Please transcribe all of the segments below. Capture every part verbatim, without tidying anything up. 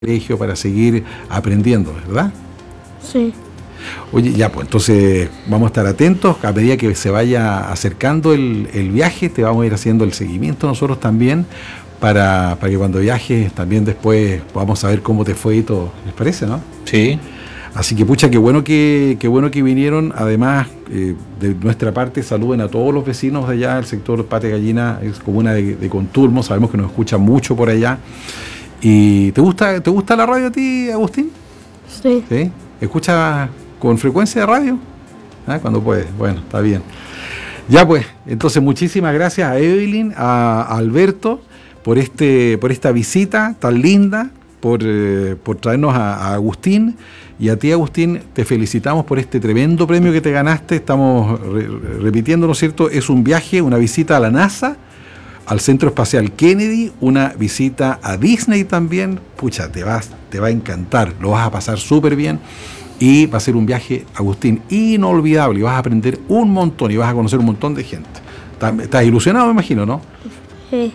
colegio para seguir aprendiendo, ¿verdad? Sí. Oye, ya, pues entonces vamos a estar atentos. A medida que se vaya acercando el, el viaje, te vamos a ir haciendo el seguimiento nosotros también, para, para que cuando viajes también después podamos saber cómo te fue y todo. ¿Les parece, no? Sí. Así que, pucha, qué bueno que, qué bueno que vinieron. Además, eh, de nuestra parte, saluden a todos los vecinos de allá, el sector Patria Gallina, es comuna de, de Contulmo. Sabemos que nos escuchan mucho por allá. ¿Y te gusta, te gusta la radio a ti, Agustín? Sí. ¿Sí? ¿Escuchas con frecuencia de radio? ¿Ah? Cuando puedes. Bueno, está bien. Ya pues, entonces muchísimas gracias a Evelyn, a, a Alberto, por este, por esta visita tan linda, por, eh, por traernos a, a Agustín. Y a ti, Agustín, te felicitamos por este tremendo premio que te ganaste. Estamos re, repitiendo, ¿no es cierto? Es un viaje, una visita a la NASA, al Centro Espacial Kennedy, una visita a Disney también. Pucha, te, vas, te va a encantar, lo vas a pasar súper bien. Y va a ser un viaje, Agustín, inolvidable. Y vas a aprender un montón y vas a conocer un montón de gente. ¿Estás ilusionado, me imagino, no? Sí.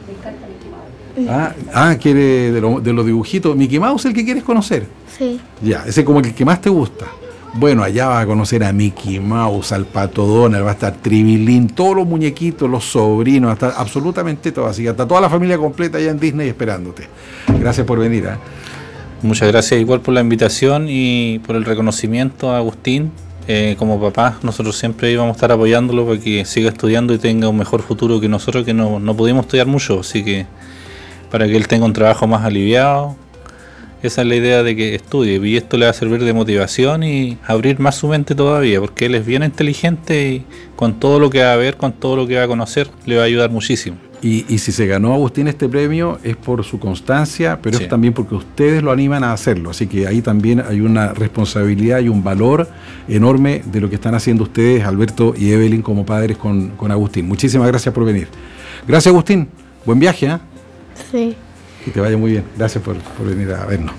Ah, ah quiere de, lo, de los dibujitos. ¿Mickey Mouse es el que quieres conocer? Sí. Ya, ese es como el que más te gusta. Bueno, allá vas a conocer a Mickey Mouse, al Pato Donald, va a estar Tribilín, todos los muñequitos, los sobrinos, va a estar absolutamente todo. Así que hasta toda la familia completa allá en Disney esperándote. Gracias por venir, ¿eh? Muchas gracias igual por la invitación y por el reconocimiento a Agustín. Eh, como papá, nosotros siempre íbamos a estar apoyándolo para que siga estudiando y tenga un mejor futuro que nosotros, que no, no pudimos estudiar mucho, así que para que él tenga un trabajo más aliviado. Esa es la idea, de que estudie, y esto le va a servir de motivación y abrir más su mente todavía, porque él es bien inteligente y con todo lo que va a ver, con todo lo que va a conocer, le va a ayudar muchísimo. Y, y si se ganó Agustín este premio es por su constancia, pero sí, es también porque ustedes lo animan a hacerlo. Así que ahí también hay una responsabilidad y un valor enorme de lo que están haciendo ustedes, Alberto y Evelyn, como padres con, con Agustín. Muchísimas gracias por venir. Gracias, Agustín. Buen viaje, ¿eh? Sí. Que te vaya muy bien. Gracias por, por venir a vernos.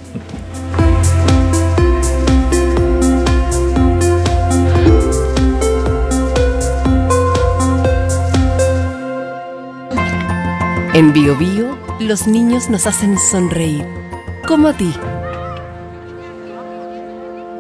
En Bio Bio, los niños nos hacen sonreír, como a ti.